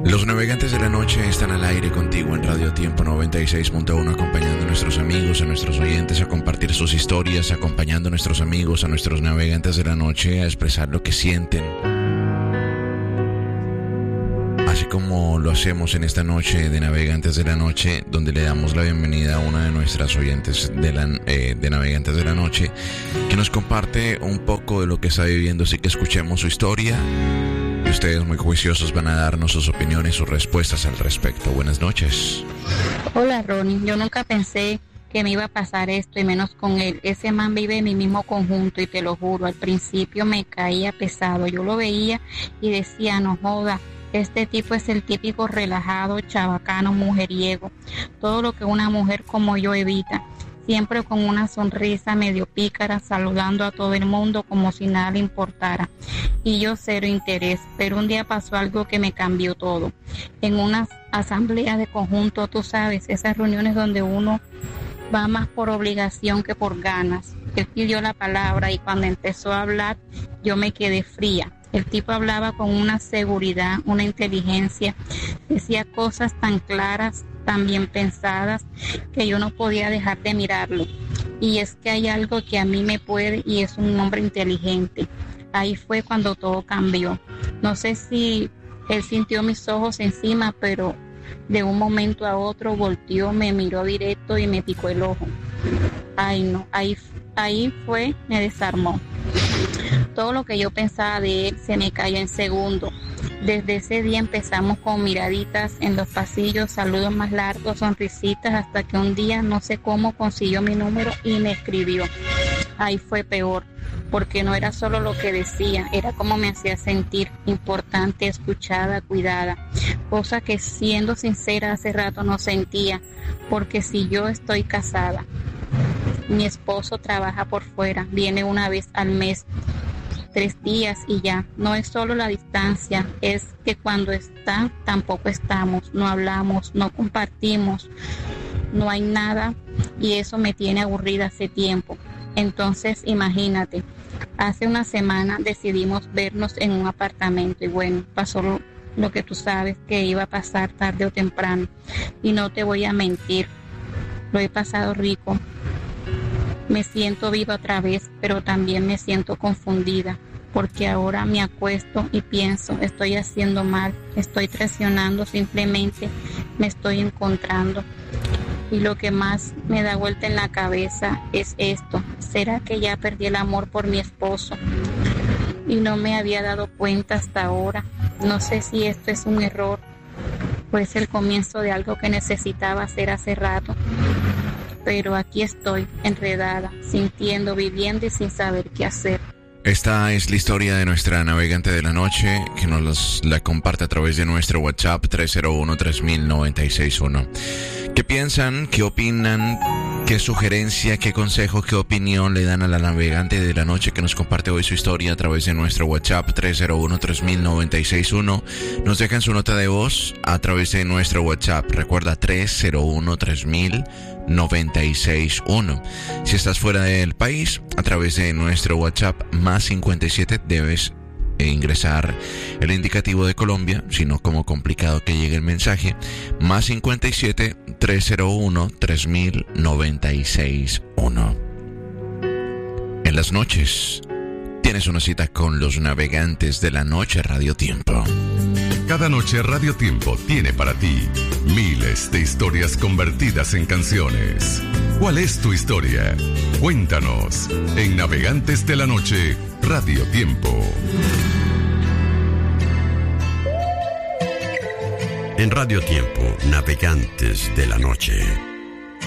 Los navegantes de la noche están al aire contigo en Radio Tiempo 96.1, acompañando a nuestros amigos, a nuestros oyentes a compartir sus historias, acompañando a nuestros amigos, a nuestros navegantes de la noche a expresar lo que sienten. Así como lo hacemos en esta noche de Navegantes de la Noche, donde le damos la bienvenida a una de nuestras oyentes de Navegantes de la Noche, que nos comparte un poco de lo que está viviendo, así que escuchemos su historia. Y ustedes, muy juiciosos, van a darnos sus opiniones, sus respuestas al respecto. Buenas noches. Hola, Ronnie. Yo nunca pensé que me iba a pasar esto, y menos con él. Ese man vive en mi mismo conjunto, y te lo juro, al principio me caía pesado. Yo lo veía y decía, no joda, este tipo es el típico relajado, chabacano, mujeriego. Todo lo que una mujer como yo evita. Siempre con una sonrisa medio pícara, saludando a todo el mundo como si nada le importara. Y yo cero interés, pero un día pasó algo que me cambió todo. En una asamblea de conjunto, tú sabes, esas reuniones donde uno va más por obligación que por ganas. Él pidió la palabra y cuando empezó a hablar, yo me quedé fría. El tipo hablaba con una seguridad, una inteligencia, decía cosas tan claras, tan bien pensadas, que yo no podía dejar de mirarlo. Y es que hay algo que a mí me puede, y es un hombre inteligente. Ahí fue cuando todo cambió. No sé si él sintió mis ojos encima, pero de un momento a otro volteó, me miró directo y me picó el ojo. Ay no, ahí fue, me desarmó. Todo lo que yo pensaba de él se me cayó en segundo. Desde ese día empezamos con miraditas en los pasillos, saludos más largos, sonrisitas, hasta que un día no sé cómo consiguió mi número y me escribió. Ahí fue peor, porque no era solo lo que decía, era como me hacía sentir importante, escuchada, cuidada, cosa que, siendo sincera, hace rato no sentía, porque si yo estoy casada, mi esposo trabaja por fuera, viene una vez al mes, 3 días y ya. No es solo la distancia, es que cuando está tampoco estamos, no hablamos, no compartimos, no hay nada, y eso me tiene aburrida hace tiempo. Entonces imagínate, hace una semana decidimos vernos en un apartamento y bueno, pasó lo que tú sabes que iba a pasar tarde o temprano, y no te voy a mentir, lo he pasado rico. Me siento viva otra vez, pero también me siento confundida, porque ahora me acuesto y pienso, estoy haciendo mal, estoy traicionando, simplemente me estoy encontrando. Y lo que más me da vuelta en la cabeza es esto, ¿será que ya perdí el amor por mi esposo? Y no me había dado cuenta hasta ahora. No sé si esto es un error o es el comienzo de algo que necesitaba hacer hace rato. Pero aquí estoy, enredada, sintiendo, viviendo y sin saber qué hacer. Esta es la historia de nuestra navegante de la noche, que nos la comparte a través de nuestro WhatsApp 301-3000-961. ¿Qué piensan? ¿Qué opinan? ¿Qué sugerencia, qué consejo, qué opinión le dan a la navegante de la noche que nos comparte hoy su historia a través de nuestro WhatsApp 301-3000-961? Nos dejan su nota de voz a través de nuestro WhatsApp. Recuerda, 301-3000-961. Si estás fuera del país, a través de nuestro WhatsApp más 57 debes ingresar el indicativo de Colombia, si no, como complicado que llegue el mensaje, más 57 301 3000 961. En las noches tienes una cita con los navegantes de la noche. Radio Tiempo. Cada noche Radio Tiempo tiene para ti miles de historias convertidas en canciones. ¿Cuál es tu historia? Cuéntanos en Navegantes de la Noche, Radio Tiempo. En Radio Tiempo, Navegantes de la Noche.